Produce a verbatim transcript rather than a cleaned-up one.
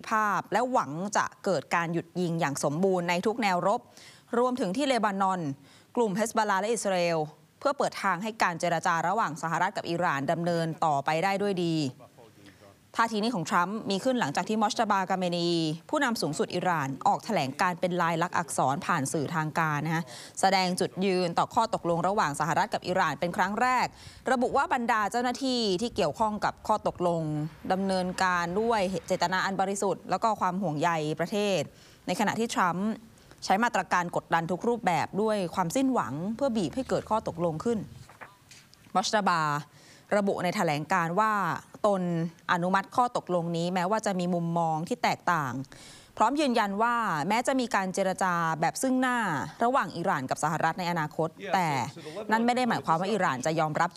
ภาพและหวังจะเกิดการหยุดยิงอย่างสมบูรณ์ในทุกแนวรบรวมถึงที่เลบานอนกลุ่มเฮซบอลลาห์และอิสราเอลเพื่อเปิดทางให้การเจรจาระหว่างสหรัฐกับอิหร่านดำเนินต่อไปได้ด้วยดีท่าทีนี้ของทรัมป์มีขึ้นหลังจากที่มอชตบากาเมนีผู้นำสูงสุดอิหร่านออกแถลงการเป็นลายลักษณ์อักษรผ่านสื่อทางการนะฮะแสดงจุดยืนต่อข้อตกลงระหว่างสหรัฐกับอิหร่านเป็นครั้งแรกระบุว่าบรรดาเจ้าหน้าที่ที่เกี่ยวข้องกับข้อตกลงดำเนินการด้วยเจตนาอันบริสุทธิ์แล้วก็ความห่วงใยประเทศในขณะที่ทรัมป์ใช้มาตรการกดดันทุกรูปแบบด้วยความสิ้นหวังเพื่อบีบให้เกิดข้อตกลงขึ้นมอชตบาระบุในแถลงการว่าตนอนุมัติข้อตกลงนี้แม้ว่าจะมีมุมมองที่แตกต่างพร้อมยืนยันว่าแม้จะมีการเจรจาแบบซึ่งหน้าระหว่างอิหร่านกับสหรัฐในอนาคตแต่นั่นไม่ได้หมายความว่าอิหร่านจะยอมรับ